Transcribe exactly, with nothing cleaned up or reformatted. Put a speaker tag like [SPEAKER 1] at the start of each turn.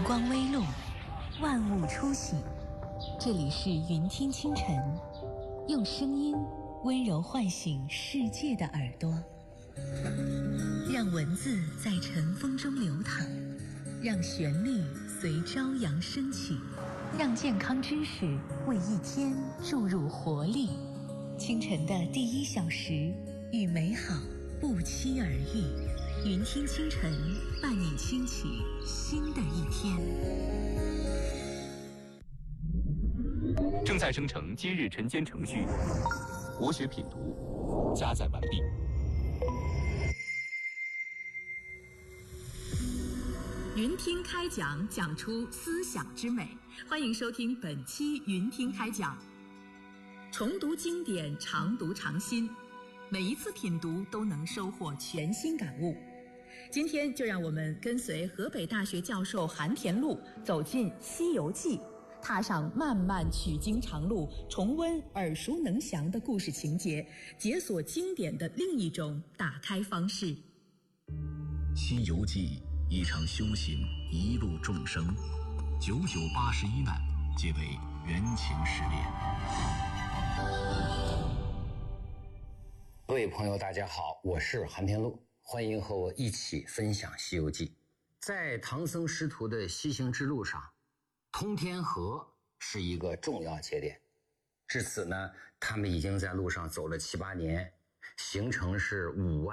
[SPEAKER 1] 光微露，万物初醒。这里是云听清晨，用声音温柔唤醒世界的耳朵，让文字在晨风中流淌，让旋律随朝阳升起，让健康知识为一天注入活力。清晨的第一小时，与美好不期而遇。云听清晨，伴你轻启新的一天。
[SPEAKER 2] 正在生成今日晨间程序，国学品读加载完毕。
[SPEAKER 1] 云听开讲，讲出思想之美。欢迎收听本期云听开讲。重读经典，常读常新，每一次品读都能收获全新感悟。今天就让我们跟随河北大学教授韩田禄走进《西游记》，踏上漫漫取经长路，重温耳熟能详的故事情节，解锁经典的另一种打开方式。《
[SPEAKER 3] 西游记》一场修行，一路众生，九九八十一难，皆为缘情失恋。
[SPEAKER 4] 各位朋友大家好，我是韩田禄，欢迎和我一起分享《西游记》。在唐僧师徒的西行之路上，通天河是一个重要节点。至此呢，他们已经在路上走了七八年，行程是五万